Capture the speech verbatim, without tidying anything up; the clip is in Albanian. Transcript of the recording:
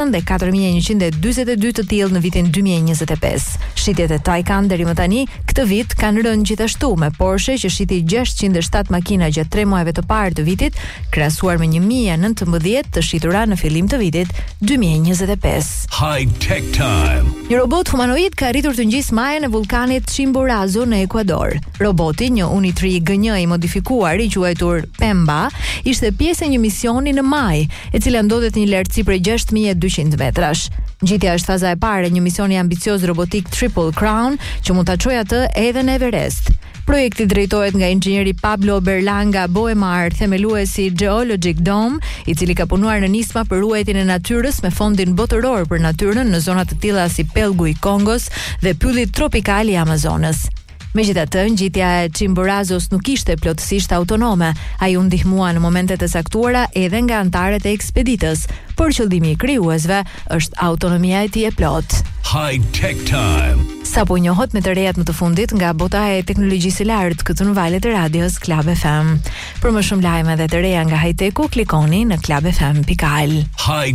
njëjtën dhe katër mijë e njëqind e dymbëdhjetë e dy të tillë në vitin dy mijë e njëzet e pesë. Shitjet e Taycan deri më tani këtë vit kanë rënë gjithashtu me Porsche që shiti gjashtëqind e shtatë makina gjatë tre muajve të parë të vitit, krahasuar me një mijë e nëntëmbëdhjetë të shitura në fillim të vitit dy mijë e njëzet e pesë. High Tech Time. Një robot humanoid ka arritur të ngjisë majën e vulkanit Chimborazo në Ekuador. Roboti, një Unitree G një i modifikuar i quajtur Pemba, ishte pjesë e një misioni në maj, e cila ndodhet në një lartësi prej gjashtë mijë e dyqind metrash. Ngjitja është faza e parë e një misioni ambicioz robotik Triple Crown, që mund ta çojë atë edhe në Everest. Projekti drejtohet nga inxhinieri Pablo Berlanga Boemar, themeluesi Geologic Dome, i cili ka punuar në nisma për ruajtjen e natyrës me fondin botëror për natyrën në zona të tilla si pellgu i Kongos dhe pylli tropikal i Amazonës. Megjithatë, ngjitja e Chimborazos nuk ishte plotësisht autonome. Ai u ndihmua në momentet e caktuara edhe nga anëtarët e ekspeditës, por qëllimi i krijuesve është autonomia e tij e plotë. High Tech Time. Sapo njohët me të rejat më të fundit nga bota e teknologjisë së lartë këtu në valët e radios Club F M. Për më shumë lajme dhe të reja nga high-techu, klikoni në club f m dot al. High